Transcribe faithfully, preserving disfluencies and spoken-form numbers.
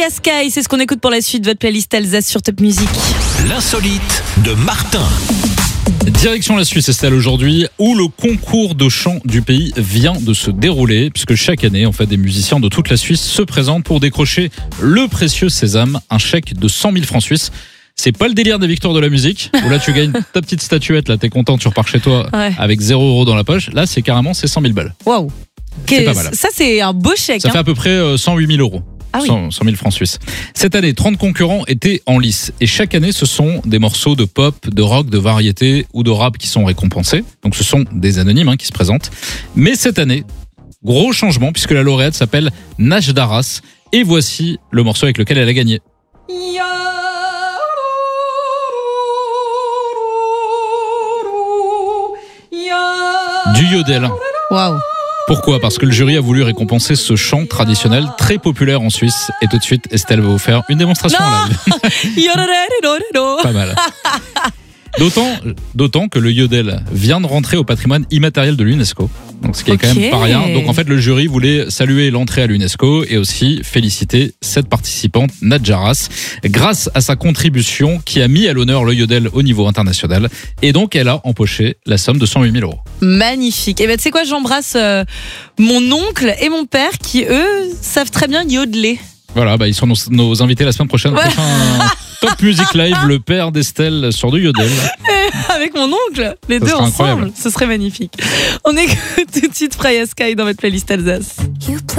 Freya Sky, c'est ce qu'on écoute pour la suite de votre playlist Alsace sur Top Music. L'insolite de Martin. Direction la Suisse, Estelle, aujourd'hui, où le concours de chant du pays vient de se dérouler, puisque chaque année, en fait, des musiciens de toute la Suisse se présentent pour décrocher le précieux sésame, un chèque de cent mille francs suisses. C'est pas le délire des victoires de la musique, où là tu gagnes ta petite statuette, là t'es content, tu repars chez toi ouais. avec zéro euro dans la poche. Là c'est carrément c'est cent mille balles. Waouh. C'est pas mal. Ça c'est un beau chèque. Ça hein. fait à peu près cent huit mille euros. Ah oui. cent mille francs suisses. Cette année, trente concurrents étaient en lice. Et chaque année, ce sont des morceaux de pop, de rock, de variété ou de rap qui sont récompensés. Donc ce sont des anonymes hein, qui se présentent. Mais cette année, gros changement puisque la lauréate s'appelle Nash Daras. Et voici le morceau avec lequel elle a gagné. Du yodel. Waouh. Pourquoi ? Parce que le jury a voulu récompenser ce chant traditionnel très populaire en Suisse. Et tout de suite, Estelle va vous faire une démonstration en live. Pas mal. D'autant, d'autant que le yodel vient de rentrer au patrimoine immatériel de l'UNESCO. Donc, ce qui est okay. quand même pas rien. Donc, en fait, le jury voulait saluer l'entrée à l'UNESCO et aussi féliciter cette participante, Nash Daras, grâce à sa contribution qui a mis à l'honneur le yodel au niveau international. Et donc, elle a empoché la somme de cent huit mille euros. Magnifique. Et ben, tu sais quoi, j'embrasse euh, mon oncle et mon père qui, eux, savent très bien yodeler. Voilà, bah, ils sont nos, nos invités la semaine prochaine. Ouais. Prochain Top Music Live, le père d'Estelle sur du yodel. Avec mon oncle, les ça deux ensemble, incroyable. Ce serait magnifique. On écoute tout de suite Freya Sky dans votre playlist Alsace.